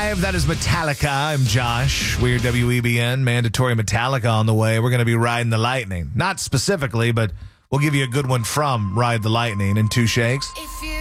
5. That is Metallica. I'm Josh. We're WEBN. Mandatory Metallica on the way. We're going to be riding the lightning. Not specifically, but we'll give you a good one from Ride the Lightning in 2 shakes.